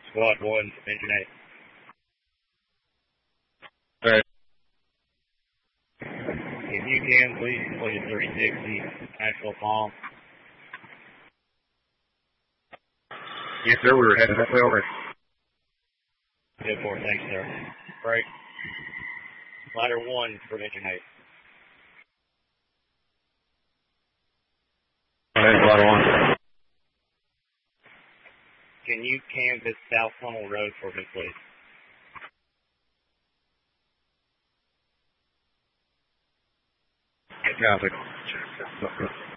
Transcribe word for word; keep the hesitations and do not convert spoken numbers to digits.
Squad one, Engine eight. Alright. If you can, please complete three sixty, Nashville Palm. Yes, sir, we were heading that way over. Good for it, thanks, sir. Break. Ladder one for Engine eight. Alright, ladder one. Can you canvass South Tunnel Road for me, please? Traffic.